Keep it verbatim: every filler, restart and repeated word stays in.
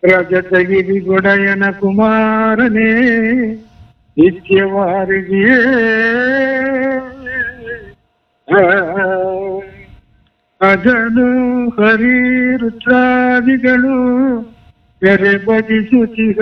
ರಜತಗಿರಿ ಗೊಡೆಯನ ಕುಮಾರನೇ ನಿತ್ಯವಾರಿಗಿಯೇ ಅಜನು ಹರಿ ರುದ್ರಾದಿಗಳು ಎರೆ ಬದಿಸುತ್ತಿಹ